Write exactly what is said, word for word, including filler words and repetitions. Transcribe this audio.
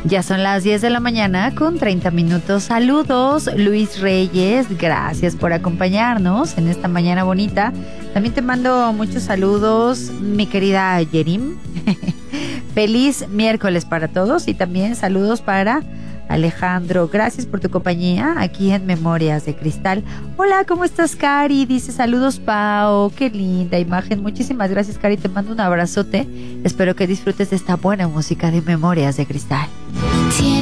Ya son las diez de la mañana con treinta minutos. Saludos, Luis Reyes. Gracias por acompañarnos en esta mañana bonita. También te mando muchos saludos, mi querida Yerim. Feliz miércoles para todos y también saludos para Alejandro. Gracias por tu compañía aquí en Memorias de Cristal. Hola, ¿cómo estás, Cari? Dice saludos, Pau. Qué linda imagen. Muchísimas gracias, Cari. Te mando un abrazote. Espero que disfrutes de esta buena música de Memorias de Cristal. Tiene